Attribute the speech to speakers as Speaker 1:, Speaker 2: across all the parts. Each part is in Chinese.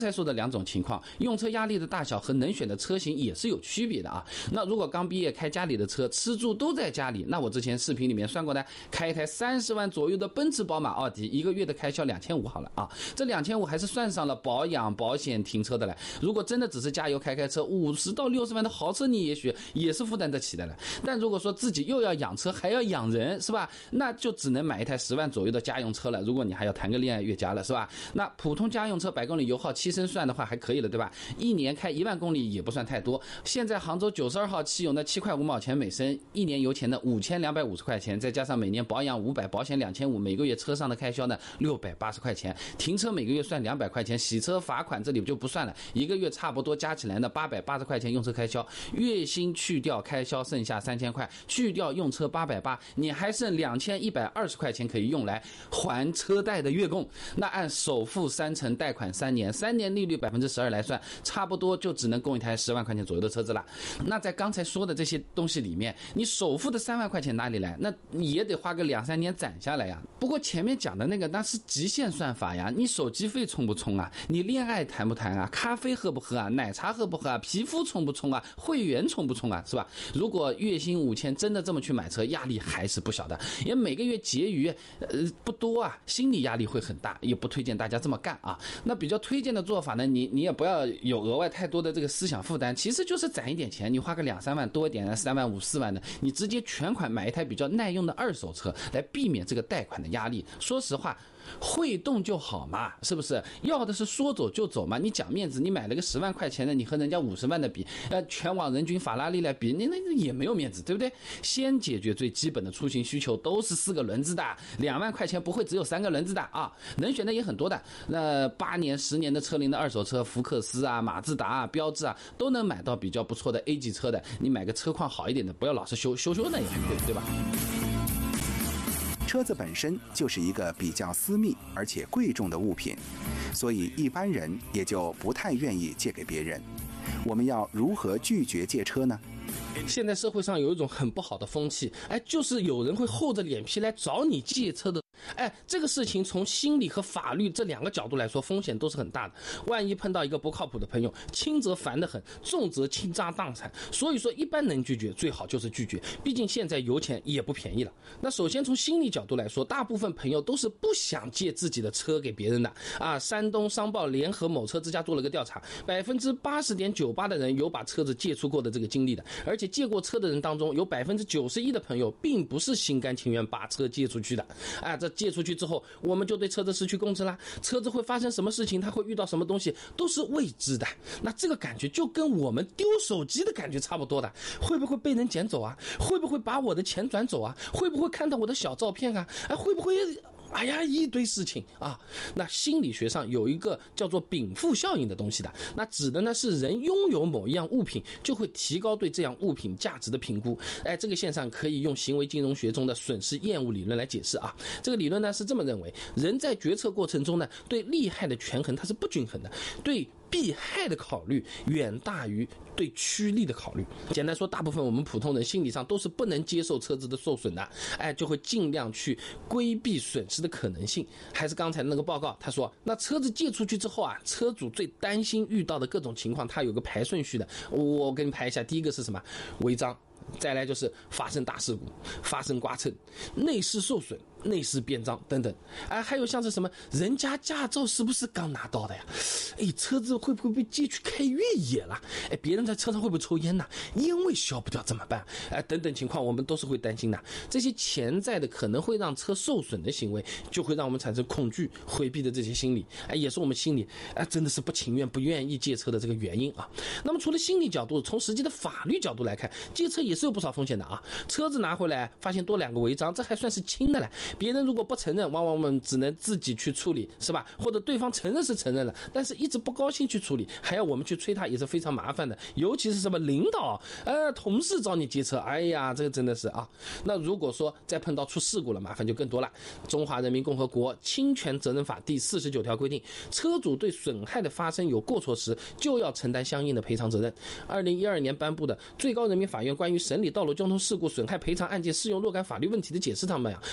Speaker 1: 才说的两种情况，用车压力的大小和能选的车型也是有区别的啊。那如果刚毕业开家里的车，吃住都在家里，那我之前视频里面算过呢，开一台30万左右的奔驰、宝马、奥迪，一个月的开销2500好了啊。这2500还是算上了保养、保险、停车的了。如果真的只是加油开车，50到60万的豪车，你也许也是负担得起的了。但如果说自己又要养车还要养人，是吧？那就只能买一台10万左右的家用车了。如果你还要谈个恋爱越佳了，是吧？那普通家用车100公里油耗7升算的话还可以了，对吧？一年开1万公里也不算太多。现在杭州92号汽油呢7块5毛钱每升，一年油钱呢5250块钱，再加上每年保养500，保险2500，每个月车上的开销呢680块钱，停车每个月算200块钱，洗车罚款这里就不算了，一个月差不多加起来呢880块钱用车开销，月薪去掉开销剩下3000块，去掉用车880，你还剩2120块钱可以用来还车贷的月供。那按首付3成，贷款3年，3年利率12%来算，差不多就只能供一台10万块钱左右的车子了。那在刚才说的这些东西里面，你首付的3万块钱哪里来？那你也得花个2-3年攒下来呀。不过前面讲的那个那是极限算法呀，你手机费充不充啊？你恋爱谈不谈啊？咖啡喝不喝啊？奶茶喝不喝啊？皮肤充不充啊？会员充不充啊？是吧？如果月薪5000真的这么去买车，压力还是不小的，也每个月结余不多啊，心理压力会很大，也不推荐大家这么干啊。那比较推荐的做法呢，你也不要有额外太多的这个思想负担，其实就是攒一点钱，你花个2-3万，多一点3万5、4万的，你直接全款买一台比较耐用的二手车，来避免这个贷款的压力。说实话，会动就好嘛，是不是？要的是说走就走嘛。你讲面子，你买了个10万块钱的，你和人家50万的比，全网人均法拉利来比，那也没有面子，对不对？先解决最基本的出行需求，都是4个轮子的，2万块钱不会只有3个轮子的啊，能选的也很多的。那8年、10年的车龄的二手车，福克斯啊、马自达啊、标致啊，都能买到比较不错的 A 级车的。你买个车况好一点的，不要老是修那也还可以，对吧？
Speaker 2: 车子本身就是一个比较私密而且贵重的物品，所以一般人也就不太愿意借给别人。我们要如何拒绝借车呢？
Speaker 3: 现在社会上有一种很不好的风气，就是有人会厚着脸皮来找你借车的。这个事情从心理和法律这2个角度来说，风险都是很大的。万一碰到一个不靠谱的朋友，轻则烦得很，重则倾家荡产。所以说，一般能拒绝，最好就是拒绝。毕竟现在油钱也不便宜了。那首先从心理角度来说，大部分朋友都是不想借自己的车给别人的啊。山东商报联合某车之家做了个调查，80.98%的人有把车子借出过的这个经历的，而且借过车的人当中，有91%的朋友并不是心甘情愿把车借出去的。这借出去之后，我们就对车子失去控制啦，车子会发生什么事情，它会遇到什么东西，都是未知的。那这个感觉就跟我们丢手机的感觉差不多的，会不会被人捡走啊？会不会把我的钱转走啊？会不会看到我的小照片啊？会不会一堆事情啊。那心理学上有一个叫做禀赋效应的东西的，那指的呢是人拥有某一样物品，就会提高对这样物品价值的评估。这个现象可以用行为金融学中的损失厌恶理论来解释啊。这个理论呢是这么认为，人在决策过程中呢，对利害的权衡它是不均衡的，对避害的考虑远大于对趋利的考虑。简单说，大部分我们普通人心理上都是不能接受车子的受损的，就会尽量去规避损失的可能性。还是刚才那个报告，他说那车子借出去之后啊，车主最担心遇到的各种情况，他有个排顺序的，我给你排一下。第一个是什么？违章，再来就是发生大事故，发生刮蹭，内饰受损，内饰变脏等等。还有像是什么人家驾照是不是刚拿到的呀？车子会不会被借去开越野了？别人在车上会不会抽烟呢？烟味消不掉怎么办？等等情况我们都是会担心的。这些潜在的可能会让车受损的行为，就会让我们产生恐惧回避的这些心理，也是我们心里真的是不情愿不愿意借车的这个原因啊。那么除了心理角度，从实际的法律角度来看，借车也是有不少风险的啊。车子拿回来发现多2个违章，这还算是轻的了，别人如果不承认，往往我们只能自己去处理，是吧？或者对方承认是承认了，但是一直不高兴去处理，还要我们去催他，也是非常麻烦的。尤其是什么领导同事找你借车，这个真的是啊。那如果说再碰到出事故了，麻烦就更多了。中华人民共和国侵权责任法第49条规定，车主对损害的发生有过错时，就要承担相应的赔偿责任。2012年颁布的最高人民法院关于审理道路交通事故损害赔偿案件适用若干法律问题的解释上面他这么说，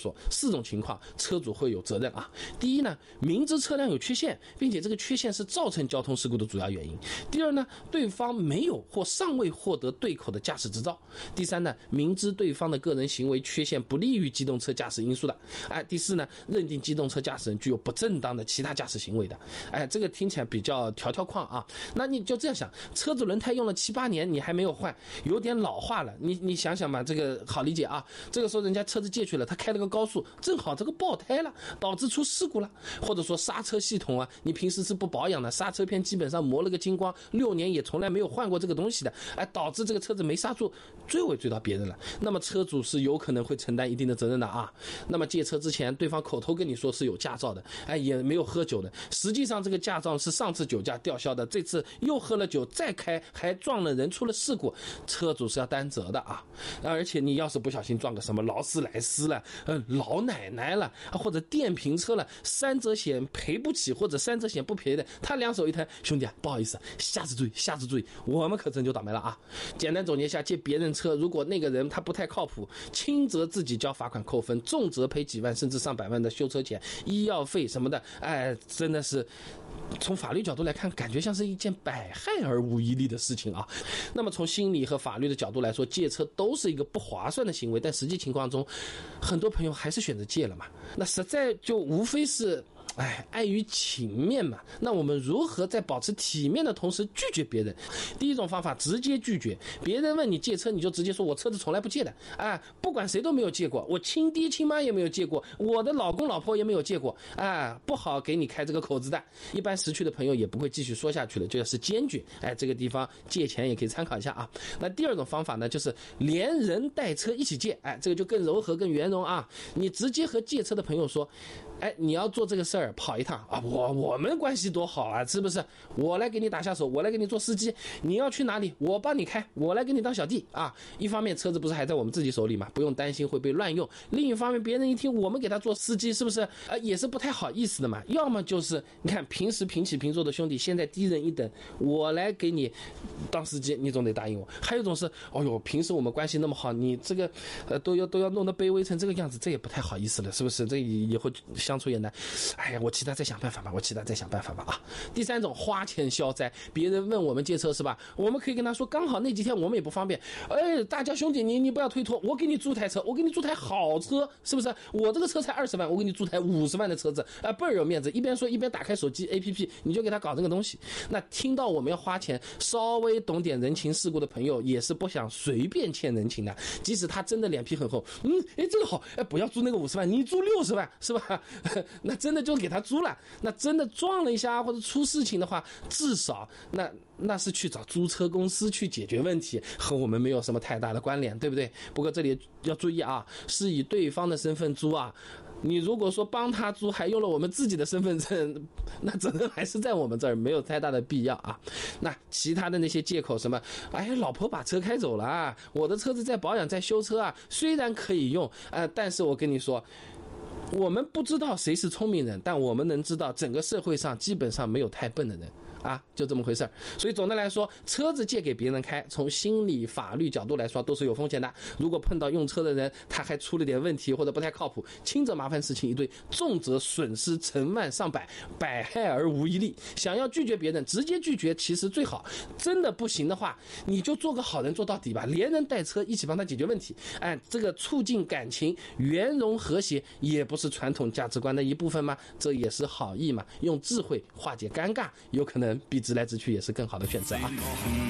Speaker 3: 说4种情况车主会有责任啊。第一呢，明知车辆有缺陷，并且这个缺陷是造成交通事故的主要原因。第二呢，对方没有或尚未获得对口的驾驶执照。第三呢，明知对方的个人行为缺陷不利于机动车驾驶因素的。第四呢，认定机动车驾驶人具有不正当的其他驾驶行为的。这个听起来比较条条框啊。那你就这样想，车子轮胎用了7、8年，你还没有换，有点老化了。你想想吧，这个好理解啊。这个时候人家车子借去了，他开了个高速，正好这个爆胎了，导致出事故了。或者说刹车系统啊，你平时是不保养的，刹车片基本上磨了个精光，6年也从来没有换过这个东西的，导致这个车子没刹住，追尾追到别人了。那么车主是有可能会承担一定的责任的啊。那么借车之前，对方口头跟你说是有驾照的，也没有喝酒的，实际上这个驾照是上次酒驾吊销的，这次又喝了酒再开，还撞了人，出了事故，车主是要担责的啊。而且你要是不小心撞个什么劳斯莱斯了，老奶奶了，或者电瓶车了，3者险赔不起，或者3者险不赔的，他2手一摊，兄弟不好意思，下次注意，我们可真就倒霉了啊。简单总结一下，借别人车，如果那个人他不太靠谱，轻则自己交罚款扣分，重则赔几万甚至上百万的修车钱、医药费什么的，真的是从法律角度来看，感觉像是一件百害而无一利的事情啊。那么从心理和法律的角度来说，借车都是一个不划算的行为，但实际情况中，很多朋友还是选择借了嘛。那实在就无非是碍于情面嘛。那我们如何在保持体面的同时拒绝别人？第一种方法，直接拒绝。别人问你借车，你就直接说我车子从来不借的，不管谁都没有借过，我亲爹亲妈也没有借过，我的老公老婆也没有借过，不好给你开这个口子的。一般识趣的朋友也不会继续说下去了，就是坚决。这个地方借钱也可以参考一下啊。那第二种方法呢，就是连人带车一起借，这个就更柔和更圆融啊。你直接和借车的朋友说，你要做这个事儿跑一趟啊，我们关系多好啊，是不是？我来给你打下手，我来给你做司机，你要去哪里我帮你开，我来给你当小弟啊。一方面车子不是还在我们自己手里嘛，不用担心会被乱用。另一方面别人一听我们给他做司机，是不是也是不太好意思的嘛。要么就是你看平时平起平坐的兄弟，现在低人一等，我来给你当司机，你总得答应我。还有一种是平时我们关系那么好，你这个都要弄得卑微成这个样子，这也不太好意思了，是不是？这以后相处也难。我其他再想办法吧啊。第三种，花钱消灾。别人问我们借车是吧，我们可以跟他说，刚好那几天我们也不方便，大家兄弟你不要推脱，我给你租台车，我给你租台好车，是不是？我这个车才20万，我给你租台50万的车子，倍儿有面子。一边说一边打开手机 APP， 你就给他搞这个东西。那听到我们要花钱，稍微懂点人情世故的朋友也是不想随便欠人情的，即使他真的脸皮很厚，这个好，不要租那个50万，你租60万是吧？那真的就给他租了。那真的撞了一下或者出事情的话，至少那是去找租车公司去解决问题，和我们没有什么太大的关联，对不对？不过这里要注意啊，是以对方的身份租啊。你如果说帮他租还用了我们自己的身份证，那责任还是在我们这儿，没有太大的必要啊。那其他的那些借口什么，老婆把车开走了啊，我的车子在保养在修车啊，虽然可以用，但是我跟你说，我们不知道谁是聪明人，但我们能知道整个社会上基本上没有太笨的人就这么回事儿。所以总的来说，车子借给别人开，从心理法律角度来说都是有风险的。如果碰到用车的人他还出了点问题或者不太靠谱，轻则麻烦事情一堆，重则损失成万上百，百害而无一利。想要拒绝别人，直接拒绝其实最好。真的不行的话，你就做个好人做到底吧，连人带车一起帮他解决问题。这个促进感情圆融和谐，也不是传统价值观的一部分吗？这也是好意嘛，用智慧化解尴尬，有可能比直来直去也是更好的选择啊。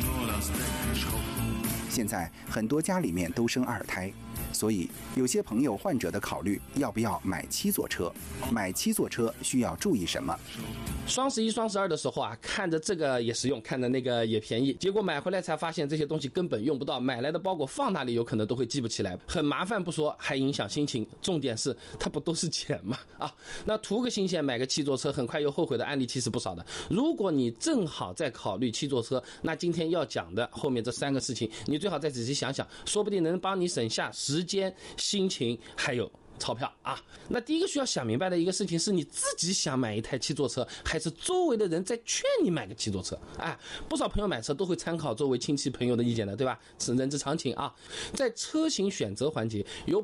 Speaker 2: 现在很多家里面都生2胎，所以有些朋友患者的考虑要不要买7座车，买7座车需要注意什么？
Speaker 3: 双11、双12的时候看着这个也实用，看着那个也便宜，结果买回来才发现这些东西根本用不到，买来的包裹放那里有可能都会记不起来，很麻烦不说，还影响心情。重点是它不都是钱吗？那图个新鲜买个7座车，很快又后悔的案例其实不少的。如果你正好在考虑7座车，那今天要讲的后面这3个事情，你最好再仔细想想，说不定能帮你省下时间、心情还有钞票啊。那第一个需要想明白的一个事情是，你自己想买一台七座车，还是周围的人在劝你买个七座车？不少朋友买车都会参考周围亲戚朋友的意见的，对吧？是人之常情啊。在车型选择环节，有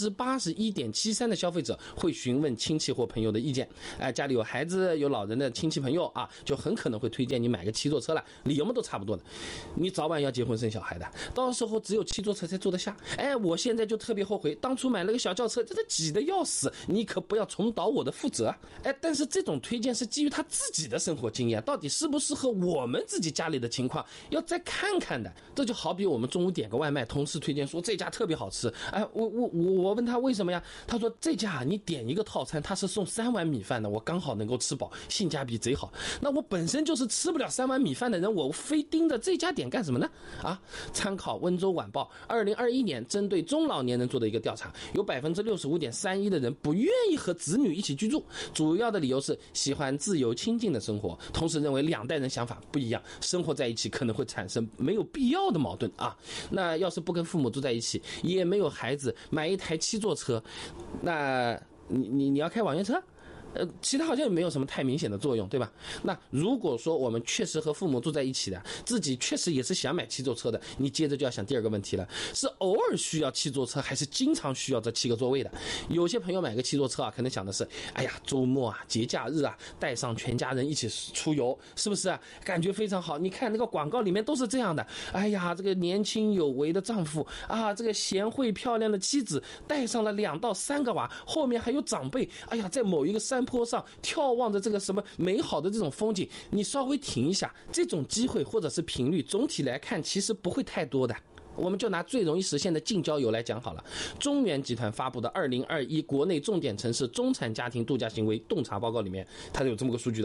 Speaker 3: 81.73%的消费者会询问亲戚或朋友的意见。家里有孩子有老人的亲戚朋友啊，就很可能会推荐你买个七座车了，理由们都差不多的。你早晚要结婚生小孩的，到时候只有七座车才坐得下。我现在就特别后悔，当初买了个小轿车，真的挤得要死，你可不要重蹈我的覆辙。但是这种推荐是基于他自己的生活经验，到底适不适合我们自己家里的情况，要再看看的。这就好比我们中午点个外卖，同事推荐说这家特别好吃，我问他为什么呀？他说这家你点一个套餐，他是送3碗米饭的，我刚好能够吃饱，性价比贼好。那我本身就是吃不了3碗米饭的人，我非盯着这家点干什么呢？参考温州晚报2021年针对中老年人做的一个调查，有65.31%的人不愿意和子女一起居住，主要的理由是喜欢自由清静的生活，同时认为2代人想法不一样，生活在一起可能会产生没有必要的矛盾啊。那要是不跟父母住在一起，也没有孩子，买一台7座车，那你要开网约车？其他好像也没有什么太明显的作用，对吧？那如果说我们确实和父母住在一起的，自己确实也是想买7座车的，你接着就要想第二个问题了，是偶尔需要7座车，还是经常需要这7个座位的？有些朋友买个7座车可能想的是，周末节假日带上全家人一起出游，是不是感觉非常好？你看那个广告里面都是这样的，这个年轻有为的丈夫这个贤惠漂亮的妻子带上了2到3个娃，后面还有长辈，在某一个山坡上眺望着这个什么美好的这种风景，你稍微停一下，这种机会或者是频率，总体来看其实不会太多的。我们就拿最容易实现的近郊游来讲好了。中原集团发布的2021国内重点城市中产家庭度假行为洞察报告里面，它有这么个数据的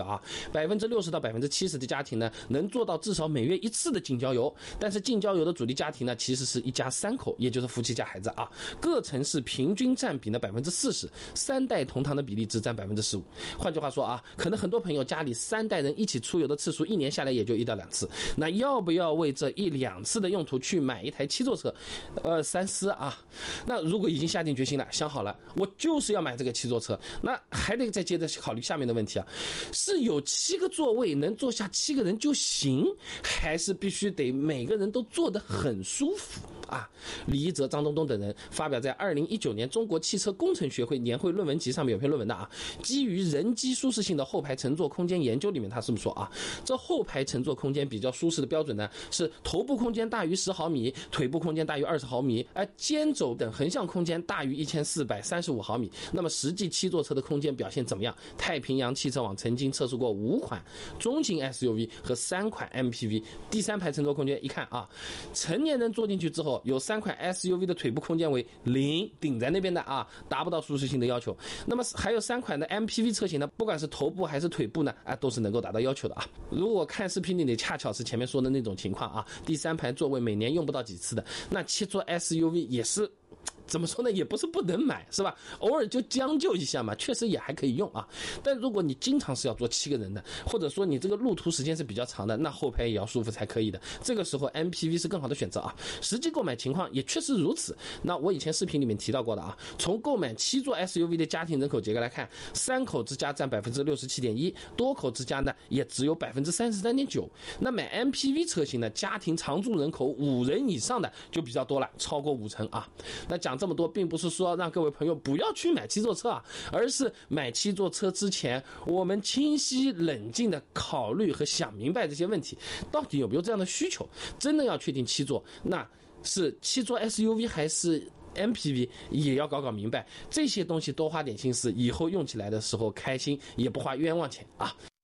Speaker 3: 60%到70%的家庭呢，能做到至少每月1次的近郊游。但是近郊游的主力家庭呢，其实是一家3口，也就是夫妻加孩子各城市平均占比呢40%，3代同堂的比例只占15%。换句话说可能很多朋友家里3代人一起出游的次数，1年下来也就1到2次。那要不要为这1-2次的用途去买一台7座车？三思那如果已经下定决心了，想好了，我就是要买这个7座车，那还得再接着考虑下面的问题是有7个座位能坐下7个人就行，还是必须得每个人都坐得很舒服李一哲、张东东等人发表在2019年中国汽车工程学会年会论文集上面有篇论文的基于人机舒适性的后排乘坐空间研究里面，他这么说这后排乘坐空间比较舒适的标准呢，是头部空间大于10毫米，腿部空间大于20毫米，肩肘等横向空间大于1435毫米。那么实际7座车的空间表现怎么样？太平洋汽车网曾经测试过5款中型 SUV 和3款 MPV， 第3排乘坐空间一看成年人坐进去之后，有3款 SUV 的腿部空间为0，顶在那边的达不到舒适性的要求。那么还有3款的 MPV 车型呢，不管是头部还是腿部呢都是能够达到要求的如果看视频里恰巧是前面说的那种情况第3排座位每年用不到几次的，那7座 SUV 也是怎么说呢，也不是不能买，是吧？偶尔就将就一下嘛，确实也还可以用但如果你经常是要坐7个人的，或者说你这个路途时间是比较长的，那后排也要舒服才可以的。这个时候 MPV 是更好的选择实际购买情况也确实如此。那我以前视频里面提到过的从购买7座 SUV 的家庭人口结构来看，3口之家占67.1%，多口之家呢也只有33.9%。那买 MPV 车型呢，家庭常住人口5人以上的就比较多了，超过50%那讲这么多，并不是说让各位朋友不要去买7座车而是买7座车之前，我们清晰冷静的考虑和想明白这些问题，到底有没有这样的需求。真的要确定7座，那是7座 SUV 还是 MPV 也要搞明白，这些东西多花点心思，以后用起来的时候开心，也不花冤枉钱